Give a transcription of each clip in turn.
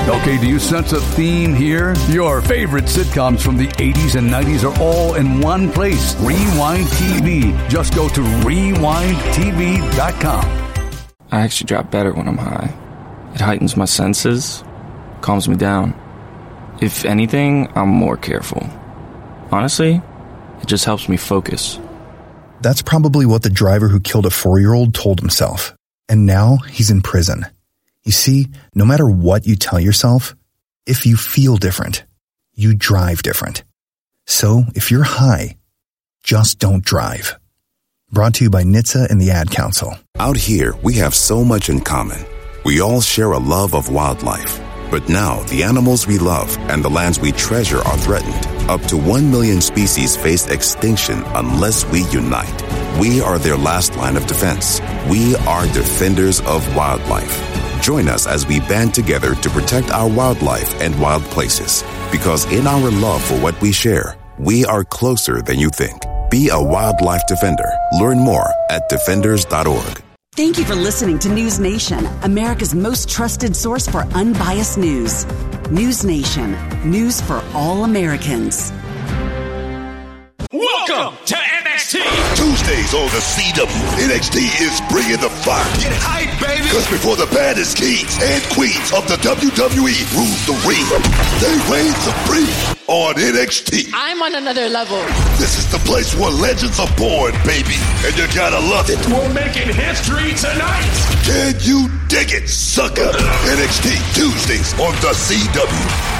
Okay, do you sense a theme here? Your favorite sitcoms from the 80s and 90s are all in one place. Rewind TV. Just go to rewindtv.com. I actually drop better when I'm high. It heightens my senses, calms me down. If anything, I'm more careful. Honestly, it just helps me focus. That's probably what the driver who killed a 4-year-old told himself. And now he's in prison. You see, no matter what you tell yourself, if you feel different, you drive different. So if you're high, just don't drive. Brought to you by NHTSA and the Ad Council. Out here, we have so much in common. We all share a love of wildlife. But now, the animals we love and the lands we treasure are threatened. Up to 1 million species face extinction unless we unite. We are their last line of defense. We are defenders of wildlife. Join us as we band together to protect our wildlife and wild places. Because in our love for what we share, we are closer than you think. Be a wildlife defender. Learn more at defenders.org. Thank you for listening to News Nation, America's most trusted source for unbiased news. News Nation, news for all Americans. Welcome to NXT. Tuesdays on the CW, NXT is bringing the fire. Get hype, baby. Because before the baddest kings and queens of the WWE rule the ring, they reign supreme on NXT. I'm on another level. This is the place where legends are born, baby. And you gotta love it. We're making history tonight. Can you dig it, sucker? NXT Tuesdays on the CW.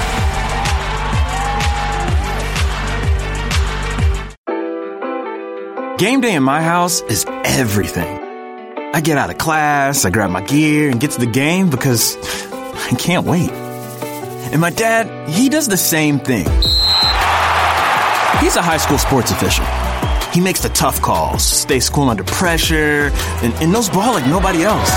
Game day in my house is everything. I get out of class, I grab my gear and get to the game because I can't wait. And my dad, he does the same thing. He's a high school sports official. He makes the tough calls, stays cool under pressure, and knows ball like nobody else.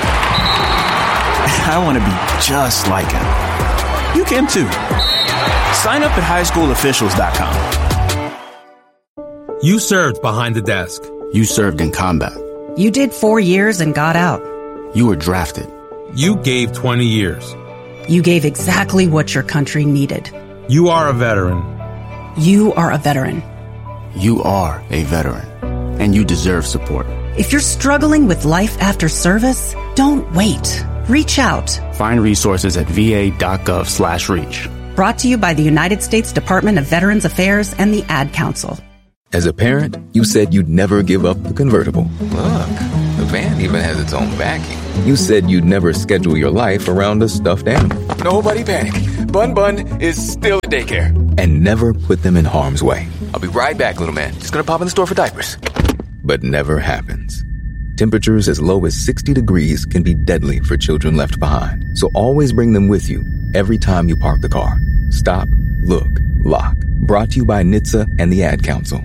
I want to be just like him. You can too. Sign up at highschoolofficials.com. You served behind the desk. You served in combat. You did 4 years and got out. You were drafted. You gave 20 years. You gave exactly what your country needed. You are a veteran. You are a veteran. You are a veteran. And you deserve support. If you're struggling with life after service, don't wait. Reach out. Find resources at va.gov/reach. Brought to you by the United States Department of Veterans Affairs and the Ad Council. As a parent, you said you'd never give up the convertible. Look, the van even has its own backing. You said you'd never schedule your life around a stuffed animal. Nobody panic. Bun Bun is still at daycare. And never put them in harm's way. I'll be right back, little man. Just gonna pop in the store for diapers. But never happens. Temperatures as low as 60 degrees can be deadly for children left behind. So always bring them with you every time you park the car. Stop, look, lock. Brought to you by NHTSA and the Ad Council.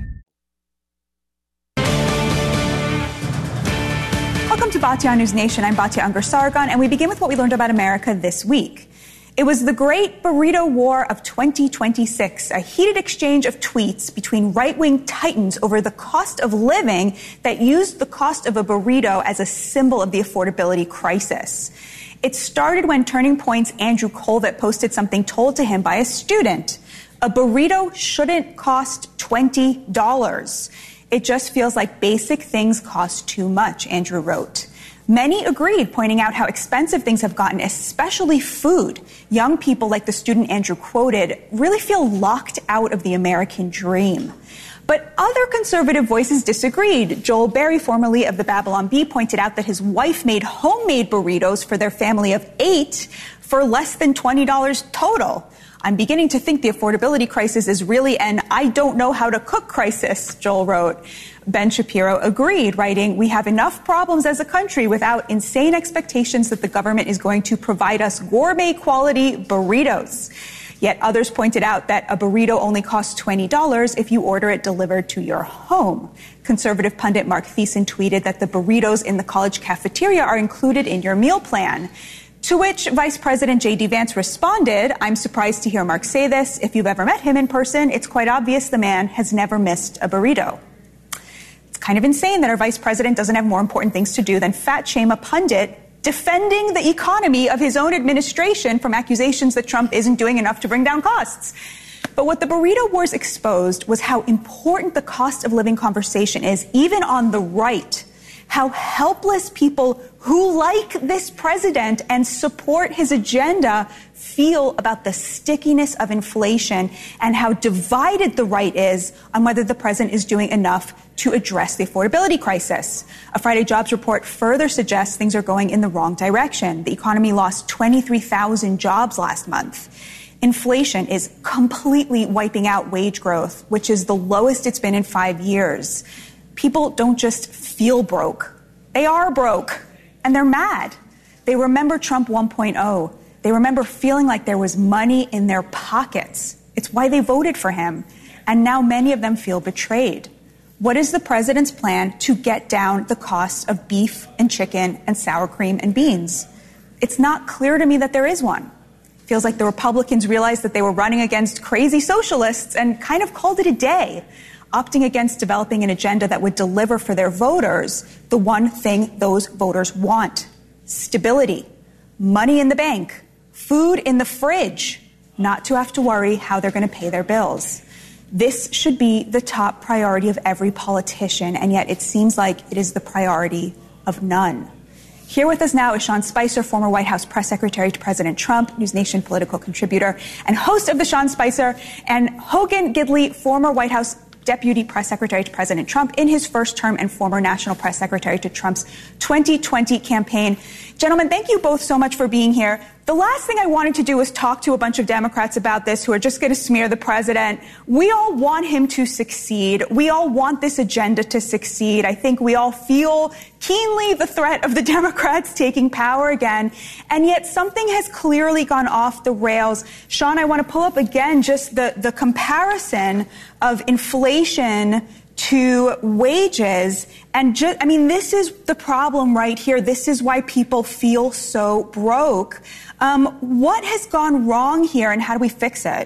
Welcome to Batya News Nation. I'm Batya Ungar Sargon, and we begin with what we learned about America this week. It was the Great Burrito War of 2026, a heated exchange of tweets between right-wing titans over the cost of living that used the cost of a burrito as a symbol of the affordability crisis. It started when Turning Point's Andrew Colvett posted something told to him by a student. A burrito shouldn't cost $20. It just feels like basic things cost too much, Andrew wrote. Many agreed, pointing out how expensive things have gotten, especially food. Young people, like the student Andrew quoted, really feel locked out of the American dream. But other conservative voices disagreed. Joel Berry, formerly of the Babylon Bee, pointed out that his wife made homemade burritos for their family of 8 for less than $20 total. I'm beginning to think the affordability crisis is really an I don't know how to cook crisis, Joel wrote. Ben Shapiro agreed, writing, we have enough problems as a country without insane expectations that the government is going to provide us gourmet quality burritos. Yet others pointed out that a burrito only costs $20 if you order it delivered to your home. Conservative pundit Mark Thiessen tweeted that the burritos in the college cafeteria are included in your meal plan. To which Vice President J.D. Vance responded, I'm surprised to hear Mark say this. If you've ever met him in person, it's quite obvious the man has never missed a burrito. It's kind of insane that our vice president doesn't have more important things to do than fat shame a pundit defending the economy of his own administration from accusations that Trump isn't doing enough to bring down costs. But what the burrito wars exposed was how important the cost of living conversation is, even on the right. How helpless people who like this president and support his agenda feel about the stickiness of inflation, and how divided the right is on whether the president is doing enough to address the affordability crisis. A Friday jobs report further suggests things are going in the wrong direction. The economy lost 23,000 jobs last month. Inflation is completely wiping out wage growth, which is the lowest it's been in 5 years. People don't just feel broke. They are broke, and they're mad. They remember Trump 1.0. They remember feeling like there was money in their pockets. It's why they voted for him. And now many of them feel betrayed. What is the president's plan to get down the cost of beef and chicken and sour cream and beans? It's not clear to me that there is one. It feels like the Republicans realized that they were running against crazy socialists and kind of called it a day, opting against developing an agenda that would deliver for their voters the one thing those voters want: stability, money in the bank, food in the fridge, not to have to worry how they're going to pay their bills. This should be the top priority of every politician, and yet it seems like it is the priority of none. Here with us now is Sean Spicer, former White House press secretary to President Trump, News Nation political contributor, and host of the Sean Spicer, and Hogan Gidley, former White House deputy press secretary to President Trump in his first term and former national press secretary to Trump's 2020 campaign. Gentlemen, thank you both so much for being here. The last thing I wanted to do was talk to a bunch of Democrats about this who are just going to smear the president. We all want him to succeed. We all want this agenda to succeed. I think we all feel keenly the threat of the Democrats taking power again. And yet something has clearly gone off the rails. Sean, I want to pull up again just the comparison of inflation to wages. And this is the problem right here. This is why people feel so broke. What has gone wrong here, and how do we fix it?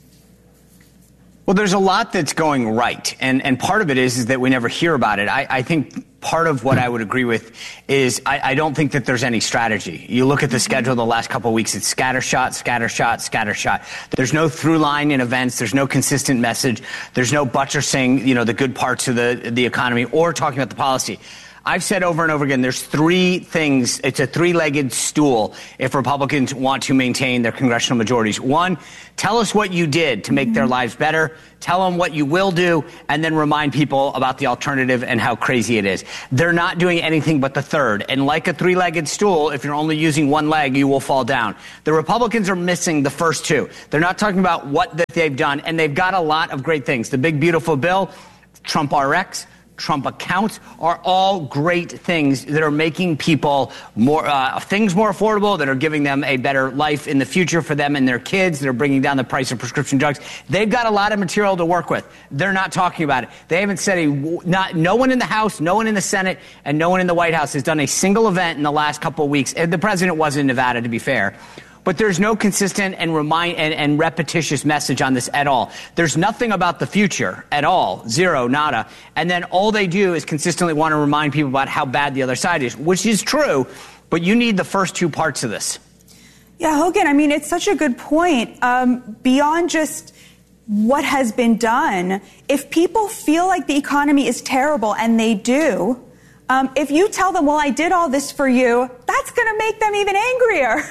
Well, there's a lot that's going right, and part of it is that we never hear about it. I think part of what I would agree with is I don't think that there's any strategy. You look at the schedule the last couple of weeks, it's scattershot, scattershot, scattershot. There's no through line in events. There's no consistent message. There's no buttressing, the good parts of the economy or talking about the policy. I've said over and over again, there's three things. It's a three-legged stool if Republicans want to maintain their congressional majorities. One, tell us what you did to make their lives better. Tell them what you will do, and then remind people about the alternative and how crazy it is. They're not doing anything but the third. And like a three-legged stool, if you're only using one leg, you will fall down. The Republicans are missing the first two. They're not talking about what that they've done, and they've got a lot of great things. The big, beautiful bill, Trump RX, Trump accounts are all great things that are making people things more affordable, that are giving them a better life in the future for them and their kids, that are bringing down the price of prescription drugs. They've got a lot of material to work with. They're not talking about it. They haven't said no one in the House, no one in the Senate, and no one in the White House has done a single event in the last couple of weeks. And the president was in Nevada, to be fair. But there's no consistent and repetitious message on this at all. There's nothing about the future at all. Zero, nada. And then all they do is consistently want to remind people about how bad the other side is, which is true, but you need the first two parts of this. Yeah, Hogan, it's such a good point. Beyond just what has been done, if people feel like the economy is terrible, and they do, if you tell them, well, I did all this for you, that's going to make them even angrier.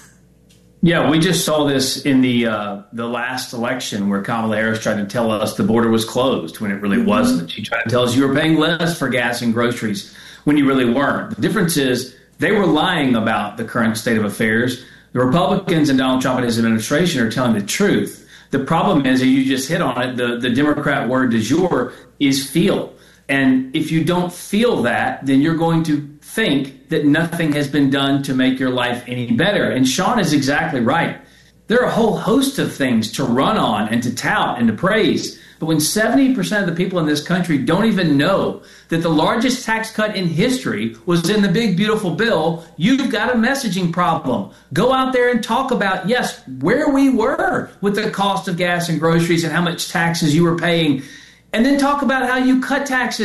Yeah, we just saw this in the last election where Kamala Harris tried to tell us the border was closed when it really wasn't. She tried to tell us you were paying less for gas and groceries when you really weren't. The difference is they were lying about the current state of affairs. The Republicans and Donald Trump and his administration are telling the truth. The problem is, you just hit on it, the Democrat word du jour is feel. And if you don't feel that, then you're going to think that nothing has been done to make your life any better. And Sean is exactly right. There are a whole host of things to run on and to tout and to praise. But when 70% of the people in this country don't even know that the largest tax cut in history was in the big, beautiful bill, you've got a messaging problem. Go out there and talk about, yes, where we were with the cost of gas and groceries and how much taxes you were paying. And then talk about how you cut taxes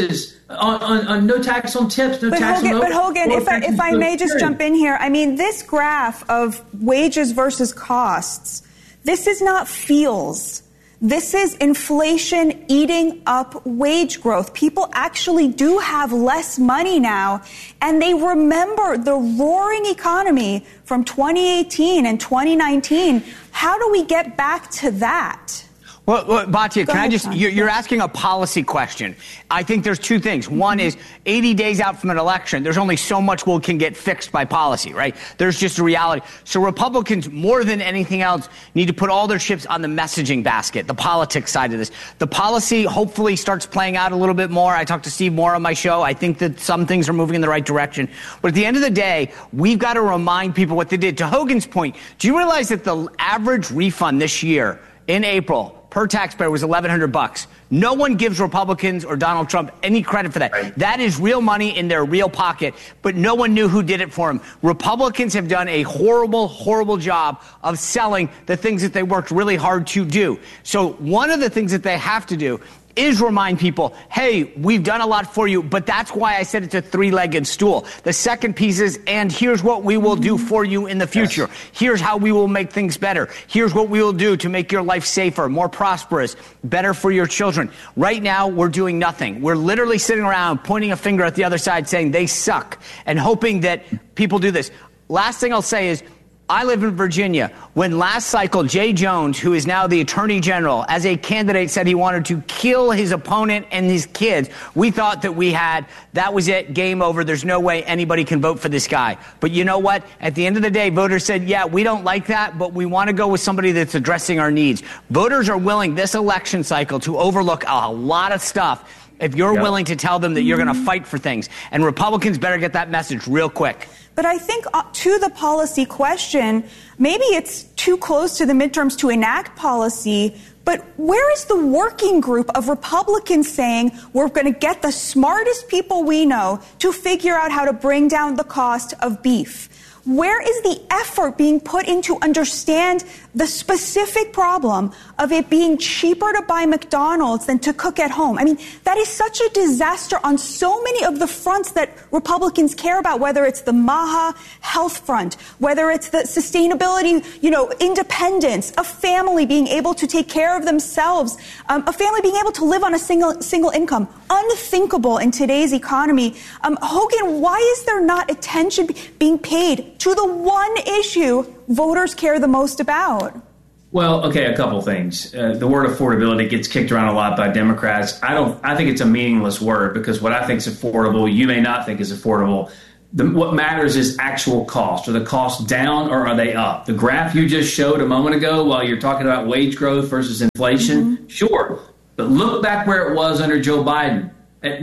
on no tax on tips, no tax on... But Hogan, if I may just jump in here, I mean, this graph of wages versus costs, this is not feels. This is inflation eating up wage growth. People actually do have less money now, and they remember the roaring economy from 2018 and 2019. How do we get back to that? Well, Batya, can I just, you're asking a policy question. I think there's two things. One is 80 days out from an election, there's only so much can get fixed by policy, right? There's just a reality. So Republicans, more than anything else, need to put all their chips on the messaging basket, the politics side of this. The policy hopefully starts playing out a little bit more. I talked to Steve Moore on my show. I think that some things are moving in the right direction. But at the end of the day, we've got to remind people what they did. To Hogan's point, do you realize that the average refund this year in April per taxpayer was $1,100. No one gives Republicans or Donald Trump any credit for that. Right. That is real money in their real pocket, but no one knew who did it for them. Republicans have done a horrible, horrible job of selling the things that they worked really hard to do. So one of the things that they have to do is remind people, hey, we've done a lot for you, but that's why I said it's a three-legged stool. The second piece is, and here's what we will do for you in the future. Yes. Here's how we will make things better. Here's what we will do to make your life safer, more prosperous, better for your children. Right now, we're doing nothing. We're literally sitting around pointing a finger at the other side saying they suck and hoping that people do this. Last thing I'll say is, I live in Virginia. When last cycle, Jay Jones, who is now the Attorney General, as a candidate said he wanted to kill his opponent and his kids, we thought that that was it, game over. There's no way anybody can vote for this guy. But you know what? At the end of the day, voters said, yeah, we don't like that, but we want to go with somebody that's addressing our needs. Voters are willing this election cycle to overlook a lot of stuff if you're willing to tell them that you're going to fight for things. And Republicans better get that message real quick. But I think to the policy question, maybe it's too close to the midterms to enact policy, but where is the working group of Republicans saying we're going to get the smartest people we know to figure out how to bring down the cost of beef? Where is the effort being put in to understand the specific problem of it being cheaper to buy McDonald's than to cook at home? I mean, that is such a disaster on so many of the fronts that Republicans care about, whether it's the MAHA health front, whether it's the sustainability, independence, a family being able to take care of themselves, a family being able to live on a single income. Unthinkable in today's economy. Hogan, why is there not attention being paid to the one issue voters care the most about? Well, okay, a couple things. The word affordability gets kicked around a lot by Democrats. I think it's a meaningless word because what I think is affordable, you may not think is affordable. What matters is actual cost. Are the costs down or are they up? The graph you just showed a moment ago while you're talking about wage growth versus inflation, sure. But look back where it was under Joe Biden at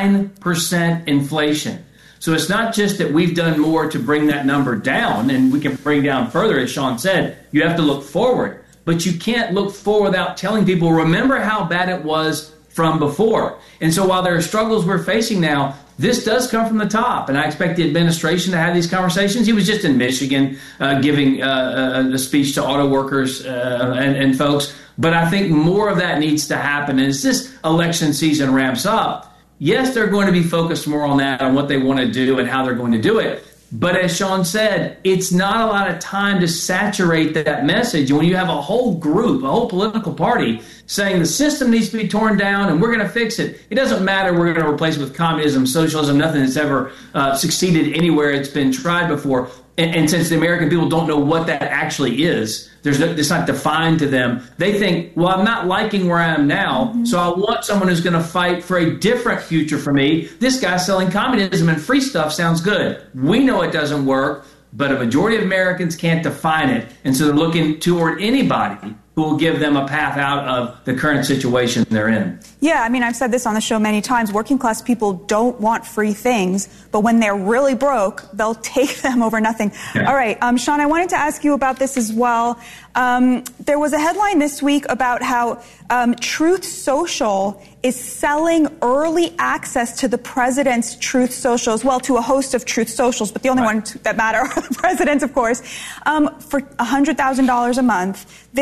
9% inflation. So it's not just that we've done more to bring that number down, and we can bring down further, as Sean said. You have to look forward. But you can't look forward without telling people, remember how bad it was from before. And so while there are struggles we're facing now, this does come from the top. And I expect the administration to have these conversations. He was just in Michigan giving a speech to auto workers and folks. But I think more of that needs to happen. And as this election season ramps up, yes, they're going to be focused more on that, on what they want to do and how they're going to do it. But as Sean said, it's not a lot of time to saturate that message. And when you have a whole group, a whole political party saying the system needs to be torn down and we're going to fix it, it doesn't matter. We're going to replace it with communism, socialism, nothing that's ever succeeded anywhere it's been tried before. And since the American people don't know what that actually is, it's not defined to them. They think, well, I'm not liking where I am now, so I want someone who's going to fight for a different future for me. This guy selling communism and free stuff sounds good. We know it doesn't work, but a majority of Americans can't define it. And so they're looking toward anybody who will give them a path out of the current situation they're in. Yeah, I mean, I've said this on the show many times. Working class people don't want free things, but when they're really broke, they'll take them over nothing. Yeah. All right, Sean, I wanted to ask you about this as well. There was a headline this week about how Truth Social is selling early access to the president's Truth Socials, well, to a host of Truth Socials, but the only ones that matter are the president's, of course, for $100,000 a month. This will give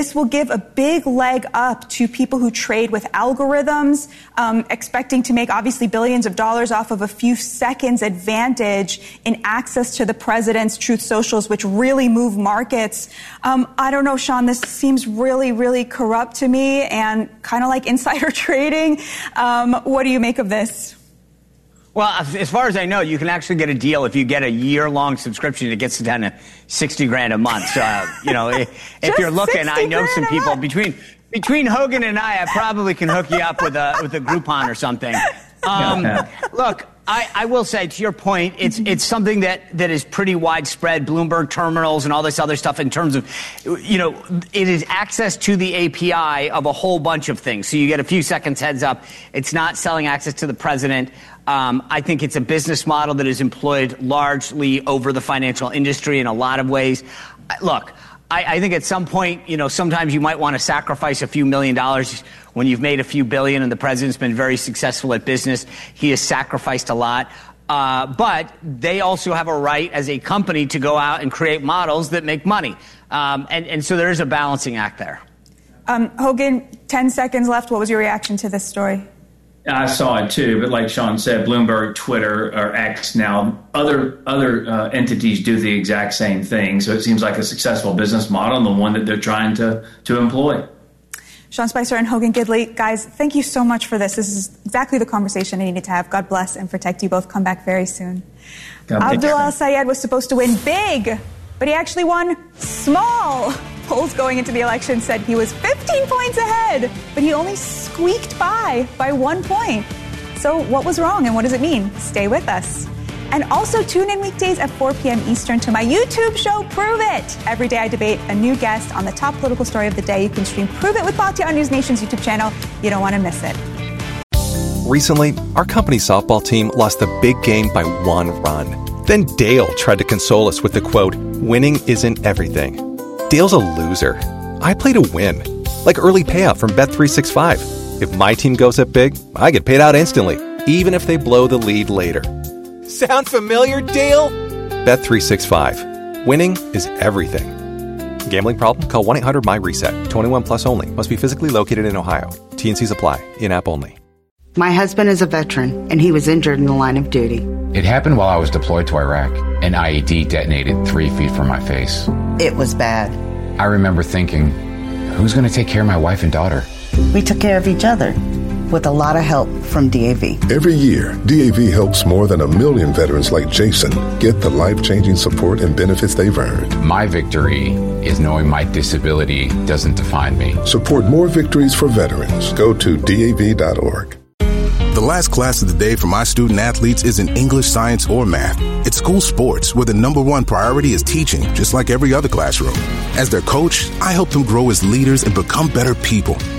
give a big leg up to people who trade with algorithms, expecting to make obviously billions of dollars off of a few seconds advantage in access to the president's Truth Socials, which really move markets. I don't know, Sean, this seems really, really corrupt to me and kind of like insider trading. What do you make of this? Well, as far as I know, you can actually get a deal if you get a year-long subscription. It gets down to $60,000 a month. So, if you're looking, I know some people between Hogan and I probably can hook you up with a Groupon or something. Look, I will say, to your point, it's something that is pretty widespread. Bloomberg terminals and all this other stuff in terms of, it is access to the API of a whole bunch of things. So you get a few seconds heads up. It's not selling access to the president. I think it's a business model that is employed largely over the financial industry in a lot of ways. Look, I think at some point, sometimes you might want to sacrifice a few $1 million when you've made a few billion, and the president's been very successful at business. He has sacrificed a lot. But they also have a right as a company to go out and create models that make money. And so there is a balancing act there. Hogan, 10 seconds left. What was your reaction to this story? I saw it too, but like Sean said, Bloomberg, Twitter, or X now, other entities do the exact same thing. So it seems like a successful business model and the one that they're trying to employ. Sean Spicer and Hogan Gidley, guys, thank you so much for this. This is exactly the conversation I needed to have. God bless and protect you both. Come back very soon. Abdul El-Sayed was supposed to win big, but he actually won small. Polls going into the election said he was 15 points ahead, but he only squeaked by 1 point. So what was wrong and what does it mean? Stay with us. And also tune in weekdays at 4 p.m. Eastern to my YouTube show, Prove It. Every day I debate a new guest on the top political story of the day. You can stream Prove It with Batya on News Nation's YouTube channel. You don't want to miss it. Recently, our company's softball team lost the big game by 1 run. Then Dale tried to console us with the quote, "Winning isn't everything." Dale's a loser. I play to win. Like early payout from Bet365. If my team goes up big, I get paid out instantly, even if they blow the lead later. Sound familiar, Dale? Bet365. Winning is everything. Gambling problem? Call 1-800-MY-RESET. 21 plus only. Must be physically located in Ohio. T&Cs apply. In-app only. My husband is a veteran, and he was injured in the line of duty. It happened while I was deployed to Iraq. An IED detonated 3 feet from my face. It was bad. I remember thinking, who's going to take care of my wife and daughter? We took care of each other, with a lot of help from DAV. Every year, DAV helps more than 1 million veterans like Jason get the life-changing support and benefits they've earned. My victory is knowing my disability doesn't define me. Support more victories for veterans. Go to DAV.org. The last class of the day for my student athletes isn't English, science, or math. It's school sports, where the #1 priority is teaching, just like every other classroom. As their coach, I help them grow as leaders and become better people.